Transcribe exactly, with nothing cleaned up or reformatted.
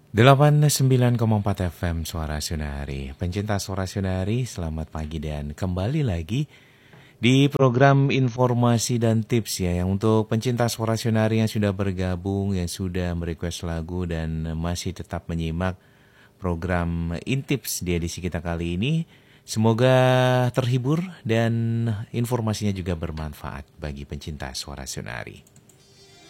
delapan puluh sembilan koma empat F M Suara Sunari. Pencinta Suara Sunari, selamat pagi dan kembali lagi di program informasi dan tips ya, yang untuk pencinta Suara Sunari yang sudah bergabung, yang sudah merequest lagu dan masih tetap menyimak program Intips di edisi kita kali ini. Semoga terhibur dan informasinya juga bermanfaat bagi pencinta Suara Sunari.